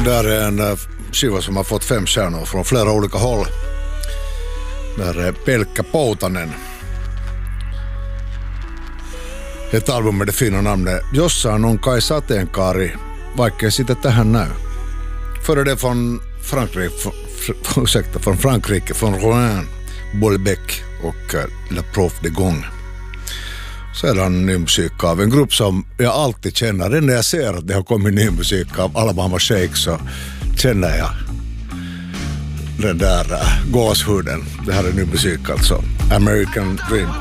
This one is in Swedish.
Där är en skiva som har fått 5 stjärnor från flera olika håll. Där är Pelkkä Poutanen. Ett album med det fina namnet Jossain on kai sateenkaari, vaikka ei sitä tähän näy. Före det från Frankrike, från Rouen, Bolbec och La Prof de Gong. Sedan ny musik av en grupp som jag alltid känner. När jag ser att det har kommit ny musik av Alabama Shake så känner jag den där gåshuden. Det här är ny musik alltså. American Dream.